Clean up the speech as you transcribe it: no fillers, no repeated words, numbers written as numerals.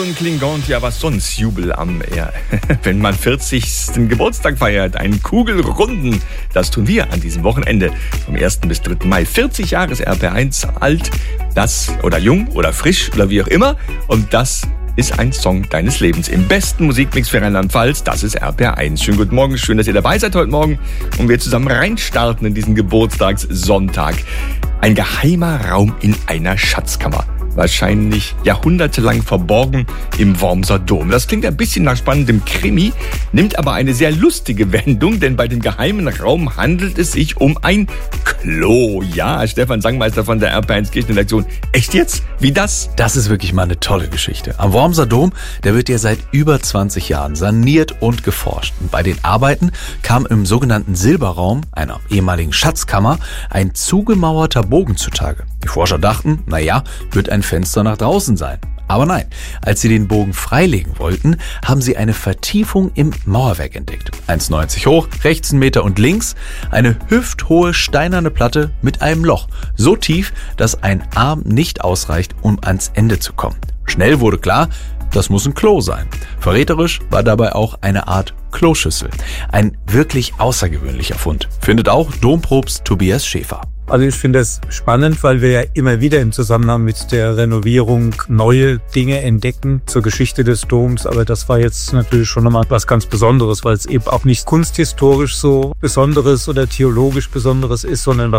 John Klingon, ja was sonst, Jubel am Air. Wenn man 40. Geburtstag feiert, einen Kugelrunden, das tun wir an diesem Wochenende vom 1. bis 3. Mai. 40 Jahre ist RPR1 alt, das oder jung oder frisch oder wie auch immer, und das ist ein Song deines Lebens. Im besten Musikmix für Rheinland-Pfalz, das ist RPR1. Schönen guten Morgen, schön, dass ihr dabei seid heute Morgen und wir zusammen reinstarten in diesen Geburtstagssonntag. Ein geheimer Raum in einer Schatzkammer. Wahrscheinlich jahrhundertelang verborgen im Wormser Dom. Das klingt ein bisschen nach spannendem Krimi, nimmt aber eine sehr lustige Wendung, denn bei dem geheimen Raum handelt es sich um ein Klo. Ja, Stefan Sangmeister von der RPR1 Kirchenredaktion. Echt jetzt? Wie das? Das ist wirklich mal eine tolle Geschichte. Am Wormser Dom, der wird ja seit über 20 Jahren saniert und geforscht. Und bei den Arbeiten kam im sogenannten Silberraum, einer ehemaligen Schatzkammer, ein zugemauerter Bogen zutage. Die Forscher dachten, wird ein Fenster nach draußen sein. Aber nein, als sie den Bogen freilegen wollten, haben sie eine Vertiefung im Mauerwerk entdeckt. 1,90 hoch, rechts 1 Meter und links eine hüfthohe steinerne Platte mit einem Loch. So tief, dass ein Arm nicht ausreicht, um ans Ende zu kommen. Schnell wurde klar, das muss ein Klo sein. Verräterisch war dabei auch eine Art Kloschüssel. Ein wirklich außergewöhnlicher Fund, findet auch Dompropst Tobias Schäfer. Also ich finde es spannend, weil wir ja immer wieder im Zusammenhang mit der Renovierung neue Dinge entdecken zur Geschichte des Doms. Aber das war jetzt natürlich schon nochmal was ganz Besonderes, weil es eben auch nicht kunsthistorisch so Besonderes oder theologisch Besonderes ist, sondern